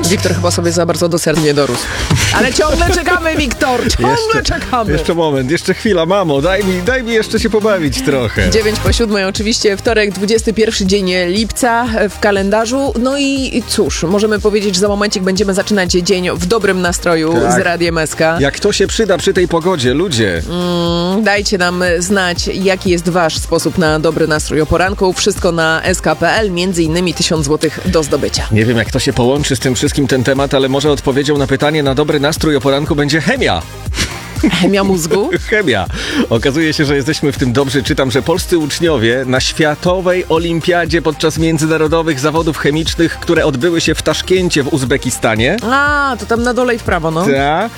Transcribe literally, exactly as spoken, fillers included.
Wiktor chyba sobie za bardzo do serca nie dorósł. Ale ciągle czekamy, Wiktor, ciągle jeszcze, czekamy. Jeszcze moment, jeszcze chwila, mamo, daj mi, daj mi jeszcze się pobawić trochę. dziewięć po siódmej, oczywiście wtorek, dwudziesty pierwszy dzień lipca w kalendarzu. No i cóż, możemy powiedzieć, że za momencik będziemy zaczynać dzień w dobrym nastroju Tak. z Radiem S K. Jak to się przyda przy tej pogodzie, ludzie? Mm, dajcie nam znać, jaki jest wasz sposób na dobry nastrój o poranku. Wszystko na es ka kropka pe el, między innymi tysiąc złotych do zdobycia. Nie wiem, jak to się połączy z tym wszystkim ten temat, ale może odpowiedzią na pytanie na dobry nastrój o poranku będzie chemia. Chemia mózgu? Chemia. Okazuje się, że jesteśmy w tym dobrzy. Czytam, że polscy uczniowie na Światowej Olimpiadzie podczas międzynarodowych zawodów chemicznych, które odbyły się w Taszkencie w Uzbekistanie. A, to tam na dole i w prawo, no. Ta,